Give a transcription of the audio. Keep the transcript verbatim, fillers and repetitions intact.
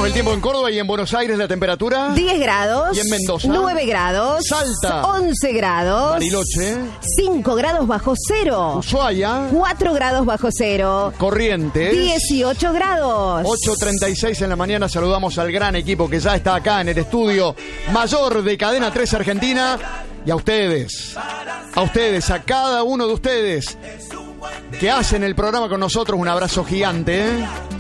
Revisamos el tiempo en Córdoba y en Buenos Aires, la temperatura. diez grados. Y en Mendoza. nueve grados. Salta. once grados. Bariloche. cinco grados bajo cero. Ushuaia. cuatro grados bajo cero. Corrientes. dieciocho grados. ocho treinta y seis en la mañana. Saludamos al gran equipo que ya está acá en el estudio mayor de Cadena tres Argentina. Y a ustedes, a ustedes, a cada uno de ustedes que hacen el programa con nosotros, un abrazo gigante, ¿eh?